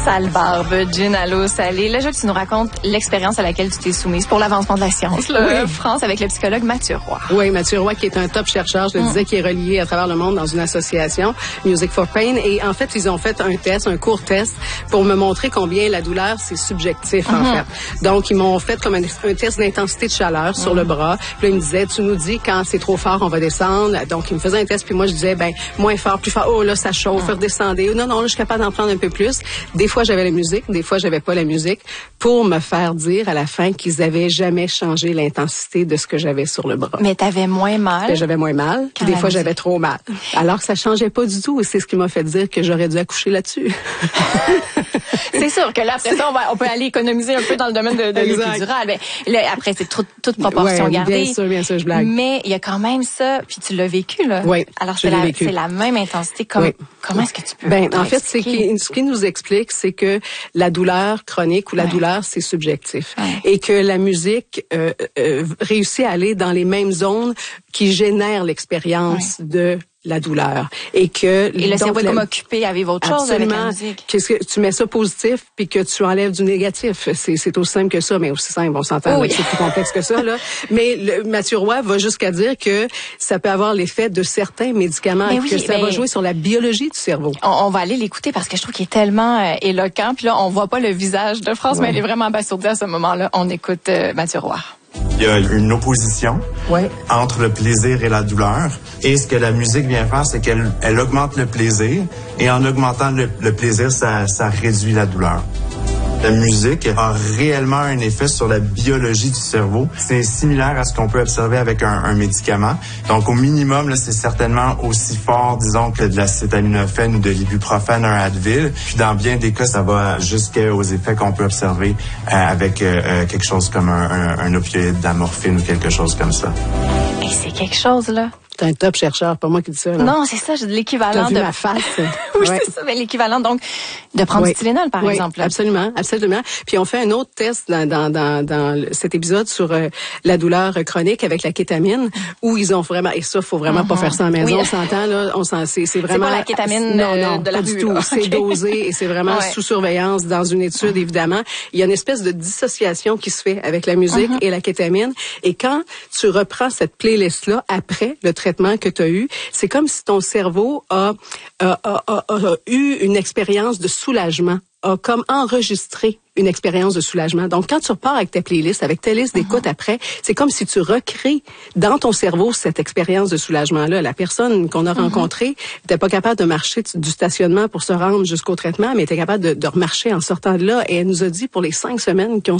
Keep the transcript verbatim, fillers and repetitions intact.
Sale barbe, gin à l'eau salée. Là, je veux que tu nous racontes l'expérience à laquelle tu t'es soumise pour l'avancement de la science. Là, oui. France, avec le psychologue Mathieu Roy. Oui, Mathieu Roy, qui est un top chercheur, je le mm. disais, qui est relié à travers le monde dans une association, Music for Pain. Et en fait, ils ont fait un test, un court test, pour me montrer combien la douleur, c'est subjectif, mm-hmm. en fait. Donc, ils m'ont fait comme un, un test d'intensité de chaleur mm-hmm. sur le bras. Puis là, ils me disaient, tu nous dis quand c'est trop fort, on va descendre. Donc, ils me faisaient un test, puis moi, je disais, ben moins fort, plus fort. Oh, là, ça chauffe, mm. redescendez. Non, non, là, je suis capable d'en prendre un peu plus. Des fois, j'avais la musique, des fois, j'avais pas la musique, pour me faire dire à la fin qu'ils avaient jamais changé l'intensité de ce que j'avais sur le bras. Mais t'avais moins mal. Que j'avais moins mal. Puis des fois, musique. J'avais trop mal. Alors que ça changeait pas du tout. Et c'est ce qui m'a fait dire que j'aurais dû accoucher là-dessus. C'est sûr que là, après ça, on, va, on peut aller économiser un peu dans le domaine de, de l'épidural. Mais là, après, c'est toute, toute proportion ouais, gardée. Bien sûr, bien sûr, je blague. Mais il y a quand même ça, puis tu l'as vécu, là. Oui, alors c'est la, c'est la même intensité. Comme, oui. Comment est-ce que tu peux Ben, en fait, c'est qui, ce qui nous explique, c'est que la douleur chronique ou la ouais. douleur, c'est subjectif. Ouais. Et que la musique euh, euh, réussit à aller dans les mêmes zones qui génèrent l'expérience ouais. de la douleur. Et que et le cerveau est comme occupé à vivre autre chose avec la musique. Qu'est-ce que tu mets ça positif puis que tu enlèves du négatif. C'est, c'est aussi simple que ça, mais aussi simple, on s'entend, oh oui. c'est plus complexe que ça, là. Mais le, Mathieu Roy va jusqu'à dire que ça peut avoir l'effet de certains médicaments, mais oui, que ça va jouer sur la biologie du cerveau. On, on va aller l'écouter parce que je trouve qu'il est tellement euh, éloquent. Puis là, on voit pas le visage de France, ouais. mais elle est vraiment abasourdie à ce moment-là. On écoute euh, Mathieu Roy. Il y a une opposition ouais. entre le plaisir et la douleur. Et ce que la musique vient faire, c'est qu'elle elle augmente le plaisir. Et en augmentant le, le plaisir, ça, ça réduit la douleur. La musique a réellement un effet sur la biologie du cerveau. C'est similaire à ce qu'on peut observer avec un, un médicament. Donc, au minimum, là, c'est certainement aussi fort, disons, que de l'acétaminophène ou de l'ibuprofène, un Advil. Puis, dans bien des cas, ça va jusqu'aux effets qu'on peut observer euh, avec euh, quelque chose comme un, un, un opioïde, de la morphine ou quelque chose comme ça. Et c'est quelque chose, là. C'est un top chercheur, pas moi qui dis ça. Là. Non, c'est ça, j'ai de l'équivalent T'as vu de ma face. oui, ouais. c'est ça, mais l'équivalent donc de prendre oui. du Tylenol par oui, exemple. Là. Absolument, absolument. Puis on fait un autre test dans dans dans, dans cet épisode sur euh, la douleur chronique avec la kétamine où ils ont vraiment et ça faut vraiment mm-hmm. pas faire ça en maison, oui. on s'entend là, on s'en c'est c'est vraiment c'est pas la kétamine non non de la pas rue, du tout, là. c'est okay. dosé et c'est vraiment ouais. sous surveillance dans une étude évidemment. Il y a une espèce de dissociation qui se fait avec la musique mm-hmm. et la kétamine et quand tu reprends cette playlist là après le traitement que tu as eu, c'est comme si ton cerveau a, a, a, a, a eu une expérience de soulagement, a comme enregistré une expérience de soulagement. Donc, quand tu repars avec ta playlist, avec ta liste d'écoute uh-huh. après, c'est comme si tu recrées dans ton cerveau cette expérience de soulagement-là. La personne qu'on a uh-huh. rencontrée n'était pas capable de marcher du stationnement pour se rendre jusqu'au traitement, mais était capable de, de remarcher en sortant de là. Et elle nous a dit, pour les cinq semaines qui ont